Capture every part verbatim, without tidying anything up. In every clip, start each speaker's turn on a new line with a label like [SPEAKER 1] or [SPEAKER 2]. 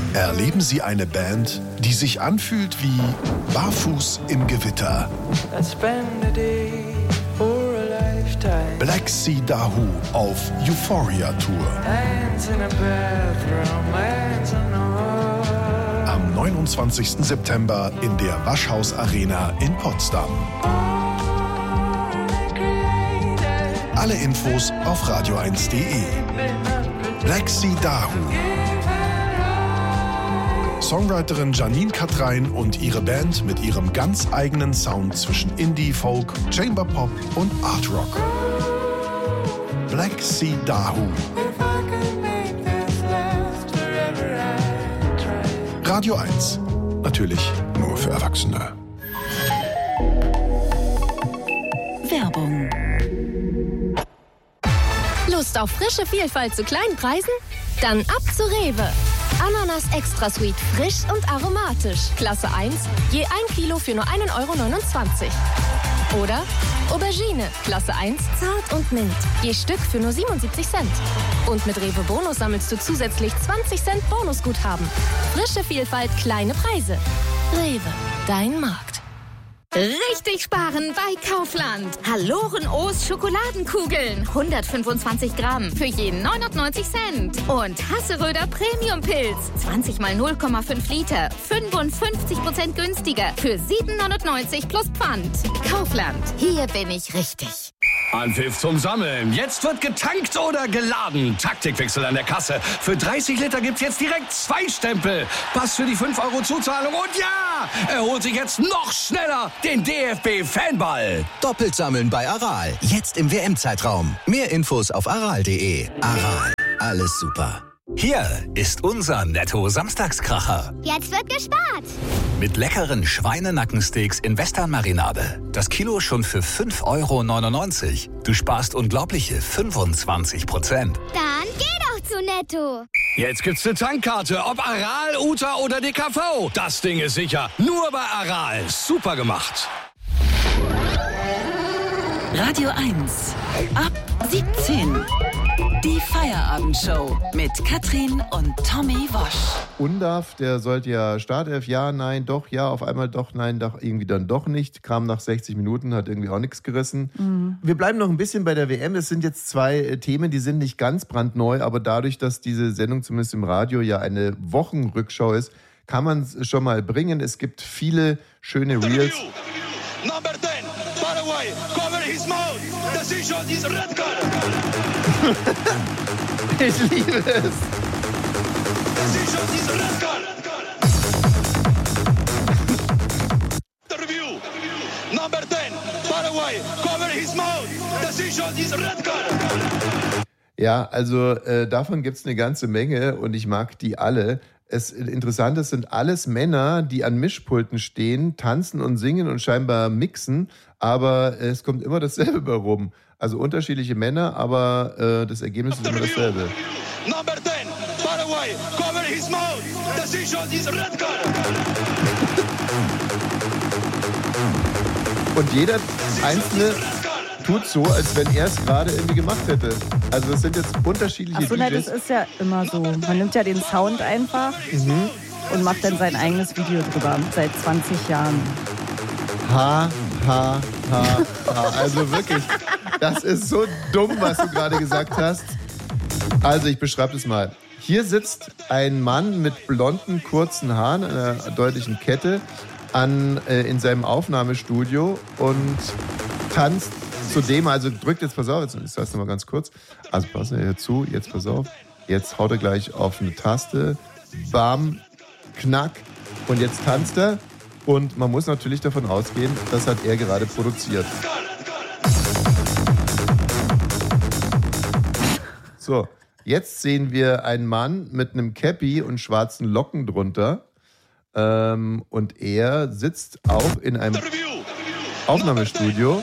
[SPEAKER 1] Erleben Sie eine Band, die sich anfühlt wie Barfuß im Gewitter. Black Sea Dahoo auf Euphoria Tour. Am neunundzwanzigsten September in der Waschhaus Arena in Potsdam. Alle Infos auf radio eins punkt de. Black Sea Dahoo. Songwriterin Janine Katrein und ihre Band mit ihrem ganz eigenen Sound zwischen Indie, Folk, Chamber Pop und Art Rock. Black Sea Dahoo. Radio eins. Natürlich nur für Erwachsene.
[SPEAKER 2] Werbung. Lust auf frische Vielfalt zu kleinen Preisen? Dann ab zu Rewe. Ananas Extra Sweet, frisch und aromatisch. Klasse eins, je ein Kilo für nur ein Euro neunundzwanzig. Oder Aubergine, Klasse eins, zart und mild. Je Stück für nur siebenundsiebzig Cent. Und mit Rewe Bonus sammelst du zusätzlich zwanzig Cent Bonusguthaben. Frische Vielfalt, kleine Preise. Rewe, dein Markt.
[SPEAKER 3] Richtig sparen bei Kaufland. Halloren O's Schokoladenkugeln. hundertfünfundzwanzig Gramm für jeden neunundneunzig Cent. Und Hasseröder Premium Pilz. zwanzig mal null Komma fünf Liter. fünfundfünfzig Prozent günstiger. Für sieben neunundneunzig plus Pfand. Kaufland. Hier bin ich richtig.
[SPEAKER 4] Anpfiff zum Sammeln. Jetzt wird getankt oder geladen. Taktikwechsel an der Kasse. Für dreißig Liter gibt's jetzt direkt zwei Stempel. Pass für die fünf Euro Zuzahlung. Und ja, er holt sich jetzt noch schneller den D F B-Fanball.
[SPEAKER 5] Doppelt sammeln bei Aral. Jetzt im W M-Zeitraum. Mehr Infos auf aral punkt de. Aral. Alles super.
[SPEAKER 6] Hier ist unser Netto-Samstagskracher.
[SPEAKER 7] Jetzt wird gespart.
[SPEAKER 6] Mit leckeren Schweinenackensteaks in Western-Marinade. Das Kilo schon für fünf Euro neunundneunzig. Du sparst unglaubliche fünfundzwanzig Prozent.
[SPEAKER 7] Dann geh doch zu Netto.
[SPEAKER 4] Jetzt gibt's eine Tankkarte. Ob Aral, Uta oder D K V. Das Ding ist sicher. Nur bei Aral. Super gemacht.
[SPEAKER 2] Radio eins. Ab siebzehn. Die Feierabendshow mit Katrin und Tommy Wosch.
[SPEAKER 8] Undarf, der sollte ja Startelf, ja, nein, doch, ja, auf einmal doch, nein, doch, irgendwie dann doch nicht. Kam nach sechzig Minuten, hat irgendwie auch nichts gerissen. Mhm. Wir bleiben noch ein bisschen bei der W M. Es sind jetzt zwei äh, Themen, die sind nicht ganz brandneu, aber dadurch, dass diese Sendung zumindest im Radio ja eine Wochenrückschau ist, kann man es schon mal bringen. Es gibt viele schöne Reels.
[SPEAKER 9] Number ten, Paraguay, cover his mouth. Decision is red card.
[SPEAKER 8] Ich liebe es.
[SPEAKER 9] Decision is red card. Interview. Number ten, Paraguay, cover his mouth. Decision is red card.
[SPEAKER 8] Ja, also äh, davon gibt es eine ganze Menge und ich mag die alle. Es interessant, es sind alles Männer, die an Mischpulten stehen, tanzen und singen und scheinbar mixen, aber es kommt immer dasselbe bei rum. Also unterschiedliche Männer, aber äh, das Ergebnis ist immer dasselbe.
[SPEAKER 9] Number ten, Paraguay, cover his mouth. Decision is red card.
[SPEAKER 8] Und jeder Einzelne tut so, als wenn er es gerade irgendwie gemacht hätte. Also es sind jetzt unterschiedliche
[SPEAKER 10] Ach so,
[SPEAKER 8] D
[SPEAKER 10] nein,
[SPEAKER 8] Js.
[SPEAKER 10] das ist ja immer so. Man nimmt ja den Sound einfach
[SPEAKER 8] Mhm.
[SPEAKER 10] und macht dann sein eigenes Video drüber. Seit zwanzig Jahren.
[SPEAKER 8] Ha, ha, ha, ha. Also wirklich, das ist so dumm, was du gerade gesagt hast. Also ich beschreibe das mal. Hier sitzt ein Mann mit blonden, kurzen Haaren, einer deutlichen Kette, an, äh, in seinem Aufnahmestudio und tanzt zudem, also drückt jetzt, pass auf, jetzt ist das nochmal ganz kurz. Also pass hier zu, jetzt pass auf. Jetzt haut er gleich auf eine Taste. Bam, knack. Und jetzt tanzt er. Und man muss natürlich davon ausgehen, das hat er gerade produziert. So, jetzt sehen wir einen Mann mit einem Cappy und schwarzen Locken drunter. Ähm, und er sitzt auch in einem Aufnahmestudio.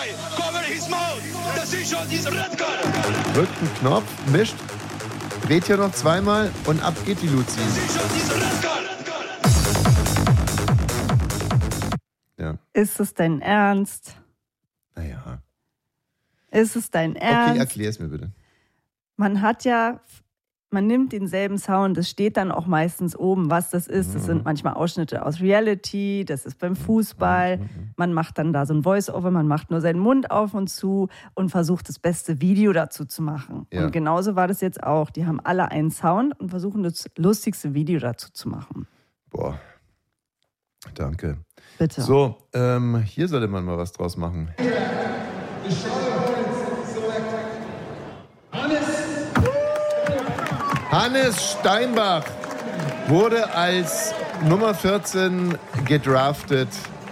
[SPEAKER 8] Drückt einen Knopf, mischt, dreht hier noch zweimal und ab geht die Luzi. Ja.
[SPEAKER 10] Ist es dein Ernst?
[SPEAKER 8] Naja.
[SPEAKER 10] Ist es dein Ernst?
[SPEAKER 8] Okay, erklär es mir bitte.
[SPEAKER 10] Man hat ja man nimmt denselben Sound, es steht dann auch meistens oben, was das ist. Das sind manchmal Ausschnitte aus Reality, das ist beim Fußball. Man macht dann da so ein Voice-Over, man macht nur seinen Mund auf und zu und versucht das beste Video dazu zu machen.
[SPEAKER 8] Ja.
[SPEAKER 10] Und genauso war das jetzt auch. Die haben alle einen Sound und versuchen das lustigste Video dazu zu machen.
[SPEAKER 8] Boah, danke.
[SPEAKER 10] Bitte.
[SPEAKER 8] So, ähm, hier sollte man mal was draus machen. Hannes Steinbach wurde als Nummer vierzehn gedraftet.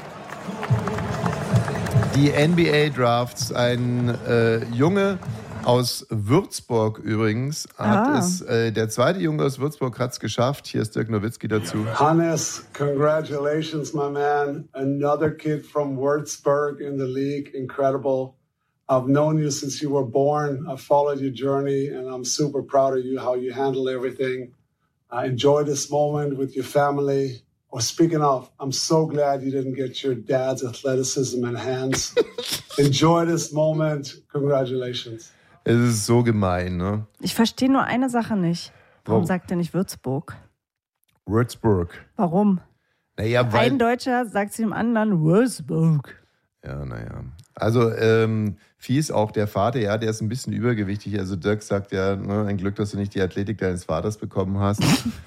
[SPEAKER 8] Die N B A-Drafts, ein äh, Junge aus Würzburg übrigens, hat
[SPEAKER 10] ah.
[SPEAKER 8] es, äh, der zweite Junge aus Würzburg hat es geschafft. Hier ist Dirk Nowitzki dazu.
[SPEAKER 11] Hannes, congratulations, my man. Another kid from Würzburg in the league, incredible. I've known you since you were born. I've followed your journey, and I'm super proud of you, how you handle everything. I enjoy this moment with your family. Oh, speaking of, I'm so glad you didn't get your dad's athleticism enhanced. Enjoy this moment. Congratulations.
[SPEAKER 8] Es ist so gemein, ne?
[SPEAKER 10] Ich verstehe nur eine Sache nicht. Warum
[SPEAKER 8] Warum?
[SPEAKER 10] sagt er nicht Würzburg?
[SPEAKER 8] Würzburg.
[SPEAKER 10] Warum?
[SPEAKER 8] Naja, weil...
[SPEAKER 10] Ein Deutscher sagt zu dem anderen Würzburg.
[SPEAKER 8] Ja, naja. Also, ähm, fies auch der Vater, ja, der ist ein bisschen übergewichtig. Also Dirk sagt ja, ne, ein Glück, dass du nicht die Athletik deines Vaters bekommen hast.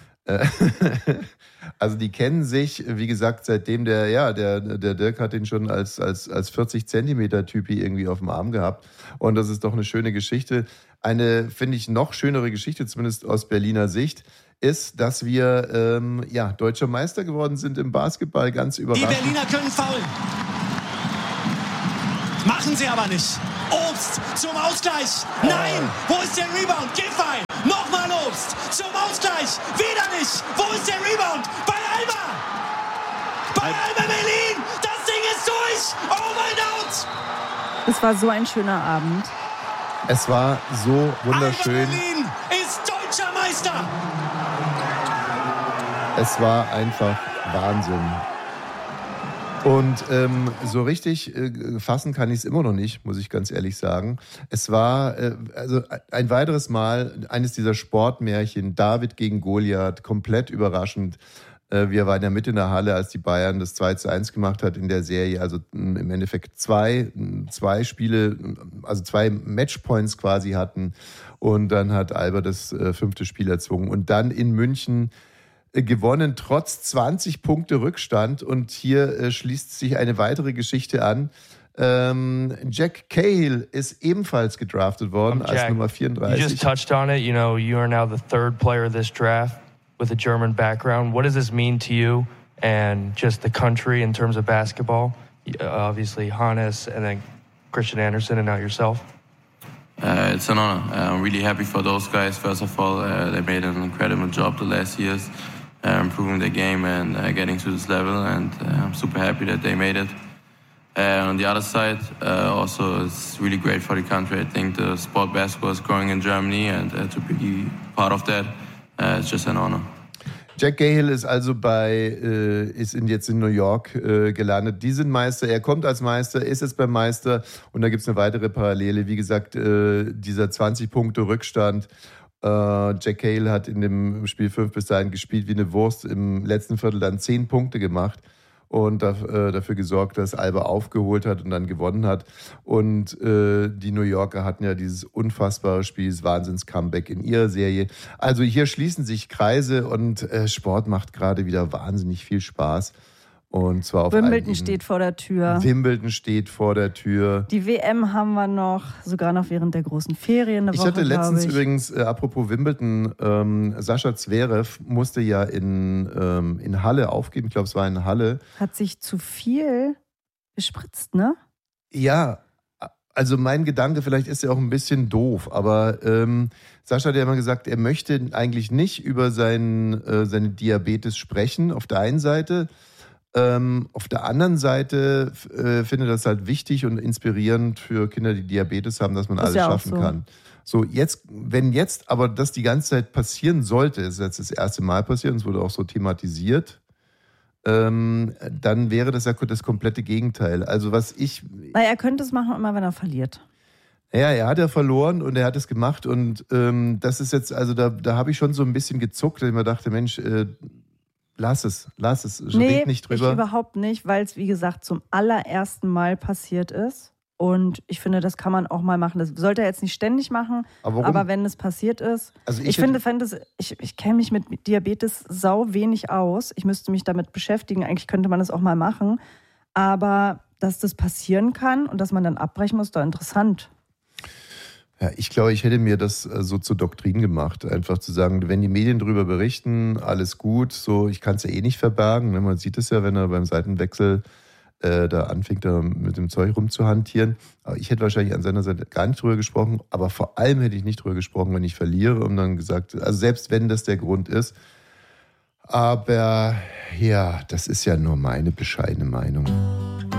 [SPEAKER 8] Also die kennen sich, wie gesagt, seitdem der, ja, der, der Dirk hat ihn schon als, als, als vierzig Zentimeter Typi irgendwie auf dem Arm gehabt. Und das ist doch eine schöne Geschichte. Eine, finde ich, noch schönere Geschichte, zumindest aus Berliner Sicht, ist, dass wir ähm, ja, deutscher Meister geworden sind im Basketball. Ganz überraschend.
[SPEAKER 12] Die Berliner können faulen. Machen sie aber nicht. Obst zum Ausgleich. Nein, wo ist der Rebound? Giffey, nochmal Obst zum Ausgleich. Wieder nicht. Wo ist der Rebound? Bei Alba. Bei Alba Berlin. Das Ding ist durch. Oh mein Gott.
[SPEAKER 10] Es war so ein schöner Abend.
[SPEAKER 8] Es war so wunderschön.
[SPEAKER 12] Alba Berlin ist deutscher Meister.
[SPEAKER 8] Es war einfach Wahnsinn. Und ähm, so richtig äh, fassen kann ich es immer noch nicht, muss ich ganz ehrlich sagen. Es war äh, also ein weiteres Mal eines dieser Sportmärchen, David gegen Goliath, komplett überraschend. Äh, wir waren ja mit in der Halle, als die Bayern das zwei zu eins gemacht hat in der Serie. Also im Endeffekt zwei, zwei Spiele, also zwei Matchpoints quasi hatten. Und dann hat Alba das äh, fünfte Spiel erzwungen. Und dann in München gewonnen, trotz zwanzig Punkte Rückstand. Und hier äh, schließt sich eine weitere Geschichte an. Ähm, Jack Cahill ist ebenfalls gedraftet worden als Nummer vierunddreißig.
[SPEAKER 13] You just touched on it. You know, you are now the third player of this draft with a German background. What does this mean to you and just the country in terms of basketball? Uh, obviously, Hannes and then Christian Andersen and now yourself.
[SPEAKER 14] Uh, it's an honor. Uh, I'm really happy for those guys. First of all, uh, they made an incredible job the last years. Uh, improving their game and uh, getting to this level, and uh, I'm super happy that they made it. Uh, on the other side, uh, also it's really great for the country. I think the sport basketball is growing in Germany, and uh, to be part of that, uh, it's just an honor.
[SPEAKER 8] Jack Cahill ist also bei, äh, ist in, jetzt in New York äh, gelandet. Die sind Meister, er kommt als Meister, ist jetzt beim Meister und da gibt es eine weitere Parallele. Wie gesagt, äh, dieser zwanzig Punkte Rückstand. Äh, Jack Cahill hat in dem Spiel fünf bis dahin gespielt wie eine Wurst, im letzten Viertel dann zehn Punkte gemacht und da, äh, dafür gesorgt, dass Alba aufgeholt hat und dann gewonnen hat. Und äh, die New Yorker hatten ja dieses unfassbare Spiel, das Wahnsinns-Comeback in ihrer Serie. Also hier schließen sich Kreise und äh, Sport macht gerade wieder wahnsinnig viel Spaß. Und zwar auf
[SPEAKER 10] Wimbledon steht vor der Tür.
[SPEAKER 8] Wimbledon steht vor der Tür.
[SPEAKER 10] Die W M haben wir noch, sogar noch während der großen Ferien eine
[SPEAKER 8] Ich
[SPEAKER 10] Woche,
[SPEAKER 8] hatte letztens
[SPEAKER 10] ich.
[SPEAKER 8] übrigens, äh, apropos Wimbledon, ähm, Sascha Zverev musste ja in, ähm, in Halle aufgeben. Ich glaube, es war in Halle.
[SPEAKER 10] Hat sich zu viel gespritzt, ne?
[SPEAKER 8] Ja, also mein Gedanke, vielleicht ist er auch ein bisschen doof, aber ähm, Sascha hat ja immer gesagt, er möchte eigentlich nicht über seinen, äh, seine Diabetes sprechen, auf der einen Seite. Ähm, auf der anderen Seite äh, finde ich das halt wichtig und inspirierend für Kinder, die Diabetes haben, dass man
[SPEAKER 10] ist
[SPEAKER 8] alles
[SPEAKER 10] ja
[SPEAKER 8] schaffen
[SPEAKER 10] so.
[SPEAKER 8] kann. So, jetzt, wenn jetzt aber das die ganze Zeit passieren sollte, ist jetzt das erste Mal passiert und es wurde auch so thematisiert, ähm, dann wäre das ja das komplette Gegenteil. Also was ich...
[SPEAKER 10] Na, er könnte es machen, immer wenn er verliert.
[SPEAKER 8] Ja, er hat ja verloren und er hat es gemacht und ähm, das ist jetzt, also da, da habe ich schon so ein bisschen gezuckt, weil ich mir dachte, Mensch, äh, lass es, lass es,
[SPEAKER 10] nee,
[SPEAKER 8] red nicht drüber.
[SPEAKER 10] Ich überhaupt nicht, weil es, wie gesagt, zum allerersten Mal passiert ist und ich finde, das kann man auch mal machen. Das sollte er jetzt nicht ständig machen,
[SPEAKER 8] aber,
[SPEAKER 10] aber wenn es passiert ist,
[SPEAKER 8] also ich,
[SPEAKER 10] ich finde, fände es, ich, ich kenne mich mit Diabetes sau wenig aus, ich müsste mich damit beschäftigen, eigentlich könnte man das auch mal machen, aber dass das passieren kann und dass man dann abbrechen muss, doch interessant.
[SPEAKER 8] Ja, ich glaube, ich hätte mir das so zur Doktrin gemacht, einfach zu sagen, wenn die Medien darüber berichten, alles gut, so, ich kann es ja eh nicht verbergen. Man sieht es ja, wenn er beim Seitenwechsel äh, da anfängt, da mit dem Zeug rumzuhantieren. Aber ich hätte wahrscheinlich an seiner Seite gar nicht drüber gesprochen, aber vor allem hätte ich nicht drüber gesprochen, wenn ich verliere und dann gesagt, also selbst wenn das der Grund ist. Aber ja, das ist ja nur meine bescheidene Meinung.